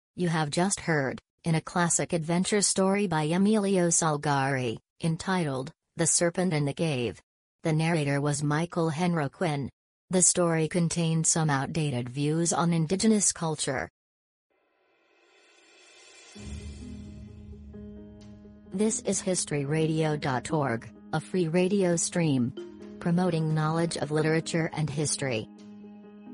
You have just heard, in a classic adventure story by Emilio Salgari, entitled, The Serpent and the Cave. The narrator was Michael Henroquin. The story contained some outdated views on indigenous culture. This is historyradio.org, a free radio stream promoting knowledge of literature and history.